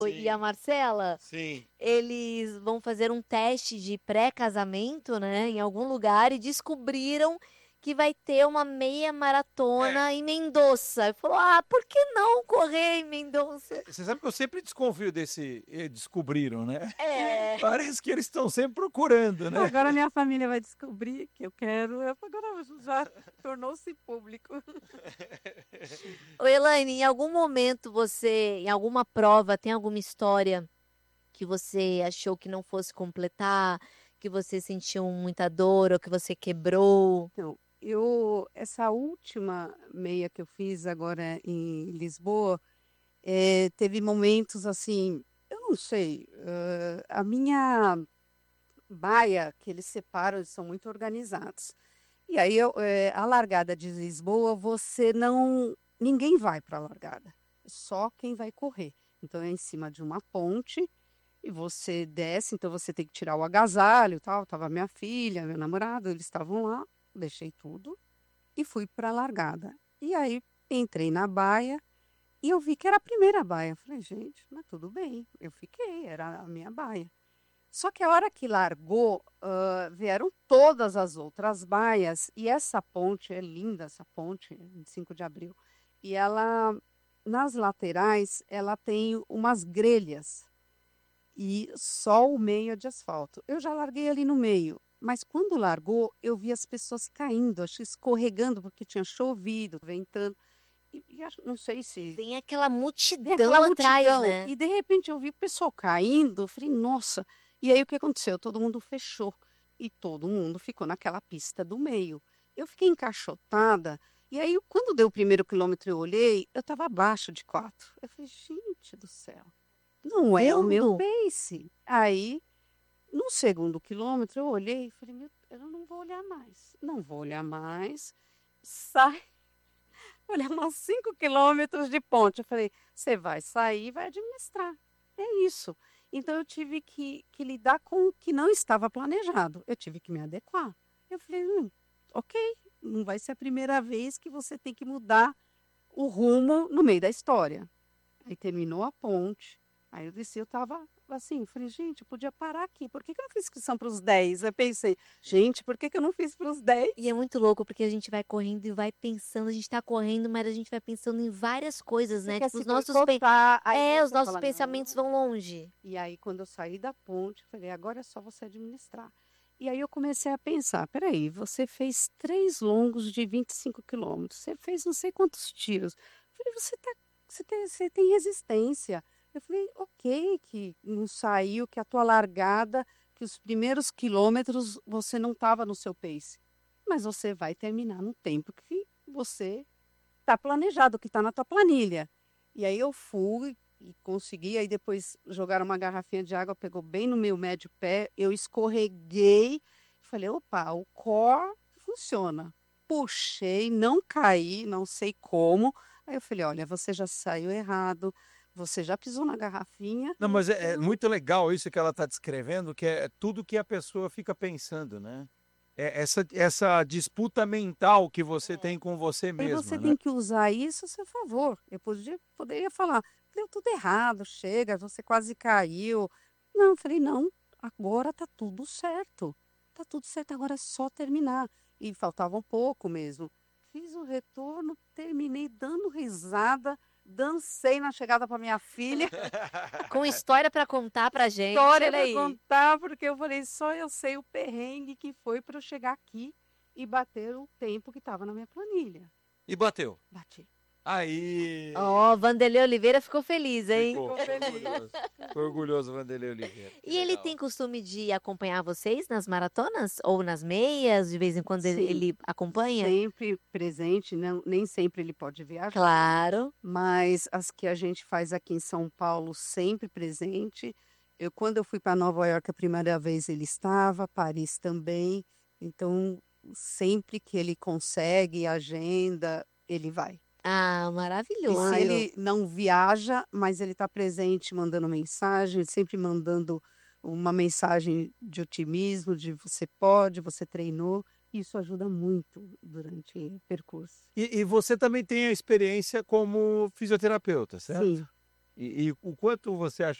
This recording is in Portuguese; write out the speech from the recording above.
e a Sim, Marcela, sim. eles vão fazer um teste de pré-casamento, né, em algum lugar e descobriram que vai ter uma meia É, maratona em Mendoza. E falou: "Ah, por que não correr em Mendoza?" você sabe que eu sempre desconfio desse descobriram, né. É. Parece que eles estão sempre procurando, né. Agora minha família vai descobrir que eu quero, agora já tornou-se público. Ô, Elaine, em algum momento você, em alguma prova, tem alguma história que você achou que não fosse completar, que você sentiu muita dor ou que você quebrou? Então, essa última meia que eu fiz agora em Lisboa, teve momentos assim, eu não sei, a minha baia que eles separam, eles são muito organizados. E aí a largada de Lisboa, você não ninguém vai para a largada, só quem vai correr. Então é em cima de uma ponte e você desce, então você tem que tirar o agasalho, e tal. Tava minha filha, meu namorado, eles estavam lá, deixei tudo e fui para a largada. E aí entrei na baia e eu vi que era a primeira baia. Falei, gente, mas tudo bem, eu fiquei, era a minha baia. Só que a hora que largou, vieram todas as outras baias e essa ponte, é linda essa ponte, 25 de abril, e ela, nas laterais, ela tem umas grelhas e só o meio é de asfalto. Eu já larguei ali no meio, mas quando largou, eu vi as pessoas caindo, acho que escorregando, porque tinha chovido, ventando, não sei se Tem aquela tem aquela multidão atrás, multidão, né? e de repente eu vi o pessoal caindo, eu falei, nossa. E aí o que aconteceu? Todo mundo fechou e todo mundo ficou naquela pista do meio. Eu fiquei encaixotada, e aí quando deu o primeiro quilômetro eu olhei, eu estava abaixo de 4. Eu falei, gente do céu, não é o meu Vendo? pace. Aí, no segundo quilômetro, eu olhei e falei, meu, eu não vou olhar mais, não vou olhar mais. Sai. Olha, umas 5 quilômetros de ponte. Eu falei, você vai sair e vai administrar. É isso. Então eu tive que lidar com o que não estava planejado. Eu tive que me adequar. Eu falei, ok, não vai ser a primeira vez que você tem que mudar o rumo no meio da história. Aí terminou a ponte. Aí eu desci, eu estava assim, falei, gente, eu podia parar aqui. Por que que eu não fiz inscrição para os 10? Eu pensei, gente, por que que eu não fiz para os 10? E é muito louco porque a gente vai correndo e vai pensando, a gente tá correndo, mas a gente vai pensando em várias coisas, Você né? quer Tipo, se boicotar, aí os você nossos fala, pensamentos não. vão longe. E aí, quando eu saí da ponte, eu falei, agora é só você administrar. E aí eu comecei a pensar, peraí, você fez 3 longos de 25 quilômetros, você fez não sei quantos tiros. Eu falei, você tem resistência. Eu falei, ok, que não saiu, que a tua largada, que os primeiros quilômetros você não estava no seu pace. Mas você vai terminar no tempo que você está planejado, que está na tua planilha. E aí eu fui e consegui, aí depois jogaram uma garrafinha de água, pegou bem no meu médio pé, eu escorreguei, falei, opa, o core funciona. Puxei, não caí, não sei como. Aí eu falei, olha, você já saiu errado, você já pisou na garrafinha, Não, mas é então muito legal isso que ela está descrevendo, que é tudo que a pessoa fica pensando, né. Essa disputa mental que você tem com você aí você mesma, né. tem que usar isso a seu favor. Eu poderia falar, deu tudo errado, chega, você quase caiu. Não, eu falei, não, agora tá tudo certo. Tá tudo certo, agora é só terminar. E faltava um pouco mesmo. Fiz o retorno, terminei dando risada, dancei na chegada para minha filha. Com história pra contar pra gente, História olha para aí. contar, porque eu falei, só eu sei o perrengue que foi para eu chegar aqui e bater o tempo que estava na minha planilha. E bateu. Bati. Aí, Ó, Vanderlei Oliveira ficou feliz, hein? ficou, Ficou ficou feliz. orgulhoso. Ficou orgulhoso, Vanderlei Oliveira, que E ele tem legal. costume de acompanhar vocês nas maratonas ou nas meias? De vez em quando Sim, ele acompanha? sempre presente, não, nem sempre ele pode viajar, Claro. mas as que a gente faz aqui em São Paulo, sempre presente. Quando eu fui para Nova York a primeira vez, ele estava, Paris também. Então, sempre que ele consegue, agenda, ele vai. Ah, E se maravilhoso. ele não viaja, mas ele está presente, mandando mensagem, sempre mandando uma mensagem de otimismo, de você pode, você treinou. Isso ajuda muito durante o percurso. E você também tem a experiência como fisioterapeuta, certo? Sim, E o quanto você acha